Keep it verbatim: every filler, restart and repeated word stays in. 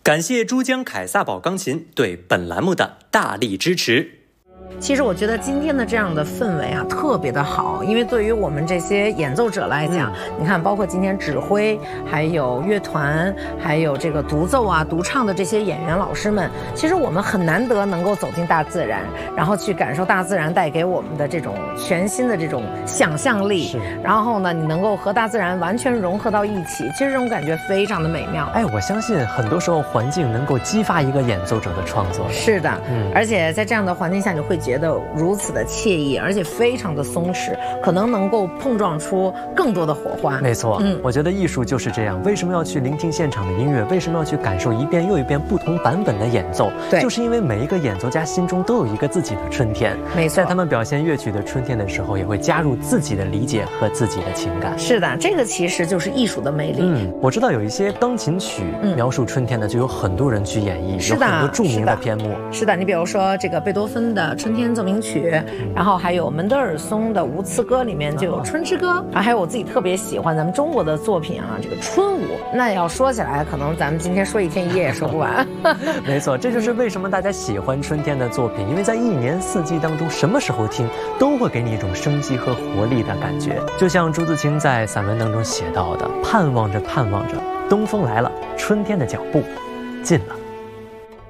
感谢珠江凯撒宝钢琴对本栏目的大力支持。 其实我觉得今天的这样的氛围啊，特别的好，因为对于我们这些演奏者来讲，嗯、你看，包括今天指挥，还有乐团，还有这个独奏啊、独唱的这些演员老师们，其实我们很难得能够走进大自然，然后去感受大自然带给我们的这种全新的这种想象力。然后呢，你能够和大自然完全融合到一起，其实这种感觉非常的美妙。 哎，我相信很多时候环境能够激发一个演奏者的创作。 是的，嗯，而且在这样的环境下，你会觉得如此的惬意，而且非常的松弛，可能能够碰撞出更多的火花。 没错，嗯，我觉得艺术就是这样。为什么要去聆听现场的音乐？为什么要去感受一遍又一遍不同版本的演奏？ 对， 就是因为每一个演奏家心中都有一个自己的春天。 没错， 在他们表现乐曲的春天的时候，也会加入自己的理解和自己的情感。 是的，这个其实就是艺术的魅力。 嗯，我知道有一些钢琴曲描述春天的，就有很多人去演绎， 是的， 有很多著名的篇目。 是的，你比如说这个贝多芬的《春天奏鸣曲》。然后还有门德尔松的《无词歌》里面就有《春之歌》，啊，还有我自己特别喜欢咱们中国的作品啊，这个春舞。那要说起来，可能咱们今天说一天一夜也说不完。 没错，这就是为什么大家喜欢春天的作品，因为在一年四季当中，什么时候听都会给你一种生机和活力的感觉。就像朱自清在散文当中写到的：盼望着盼望着，东风来了，春天的脚步近了。